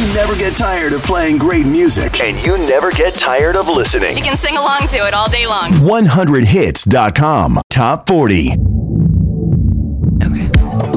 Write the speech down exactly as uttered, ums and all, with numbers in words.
never get tired of playing great music. And you never get tired of listening. You can sing along to it all day long. one hundred hits dot com. Top forty.